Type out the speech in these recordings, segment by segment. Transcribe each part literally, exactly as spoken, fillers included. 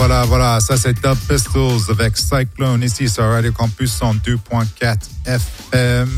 voilà, voilà. Ça, c'est Dub Pistols avec Cyclone ici sur Radio Campus cent deux point quatre F M.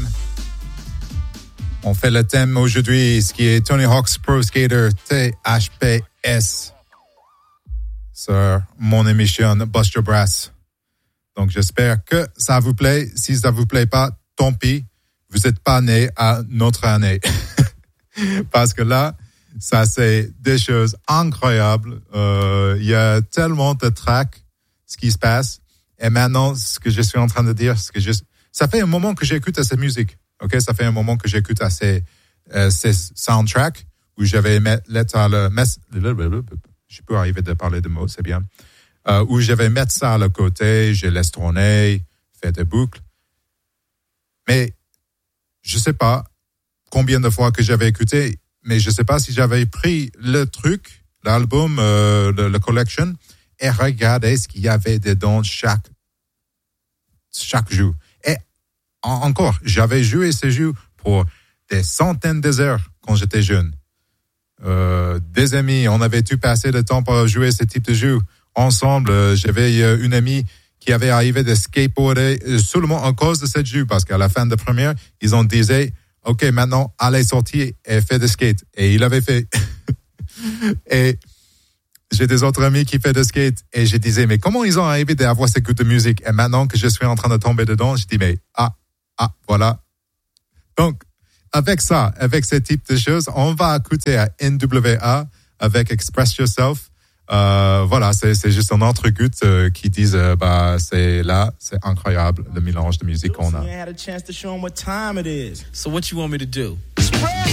On fait le thème aujourd'hui, ce qui est Tony Hawk's Pro Skater T H P S sur mon émission Bust Your Brass. Donc, j'espère que ça vous plaît. Si ça vous plaît pas, tant pis. Vous n'êtes pas né à notre année. Parce que là, ça, c'est des choses incroyables. Euh, il y a tellement de tracks, ce qui se passe. Et maintenant, ce que je suis en train de dire, c'est que je, ça fait un moment que j'écoute à cette musique. OK? Ça fait un moment que j'écoute à ces, euh, ces soundtracks où j'avais mettre le, je peux arriver de parler de mots, c'est bien. Euh, où je vais mettre ça à le côté, je laisse tourner, faire des boucles. Mais, je sais pas combien de fois que j'avais écouté, mais je sais pas si j'avais pris le truc, l'album, euh, le, le collection, et regardé ce qu'il y avait dedans chaque, chaque jour. Et en, encore, j'avais joué ce jeu pour des centaines d'heures quand j'étais jeune. Euh, des amis, on avait tout passé le temps pour jouer ce type de jeu ensemble. Euh, j'avais euh, une amie qui avait arrivé de skateboarder euh, seulement à cause de cette jeu, parce qu'à la fin de première, ils ont disait, OK, maintenant, allez sortir et fais de skate. Et il avait fait. Et j'ai des autres amis qui font de skate, et je disais, mais comment ils ont arrivé d'avoir ce goût de musique? Et maintenant que je suis en train de tomber dedans, je dis, mais ah, ah, voilà. Donc, avec ça, avec ce type de choses, on va écouter à N W A avec Express Yourself. Euh, voilà, c'est, c'est juste un autre goût euh, qui disent, euh, bah, c'est là, c'est incroyable, le mélange de musique qu'on a. So what you want me to do?